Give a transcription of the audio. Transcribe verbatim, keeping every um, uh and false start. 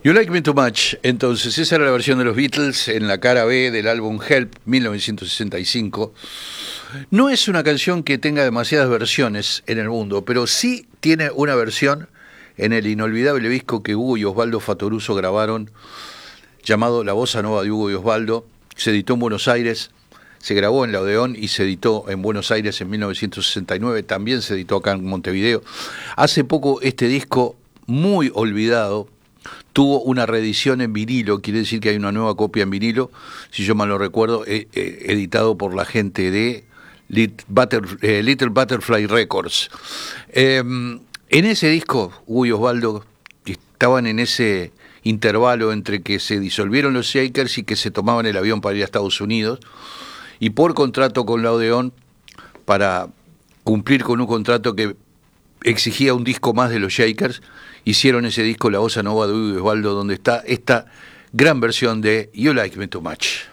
You Like Me Too Much. Entonces, esa era la versión de los Beatles en la cara B del álbum Help, mil novecientos sesenta y cinco. No es una canción que tenga demasiadas versiones en el mundo, pero sí tiene una versión en el inolvidable disco que Hugo y Osvaldo Fattoruso grabaron, llamado La Bossa Nova de Hugo y Osvaldo. Se editó en Buenos Aires, se grabó en la Odeón y se editó en Buenos Aires en mil novecientos sesenta y nueve. También se editó acá en Montevideo. Hace poco este disco, muy olvidado, tuvo una reedición en vinilo, quiere decir que hay una nueva copia en vinilo, si yo mal no recuerdo, eh, eh, editado por la gente de Little, Butter, eh, Little Butterfly Records. Eh, en ese disco, Hugo y Osvaldo estaban en ese intervalo entre que se disolvieron los Shakers y que se tomaban el avión para ir a Estados Unidos, y por contrato con la Odeón, para cumplir con un contrato que exigía un disco más de los Shakers, hicieron ese disco La Bossa Nova de Hugo y Osvaldo, donde está esta gran versión de You Like Me Too Much.